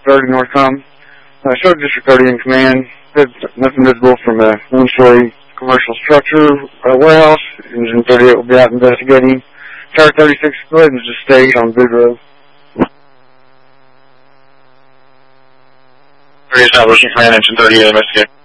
30 Northcom. Showed District 30 in command. Nothing visible from a one-story commercial structure warehouse. Engine 38 will be out investigating. Tower 36, go ahead and just stay on Boudreaux. 30 establishing command, engine 38 investigate.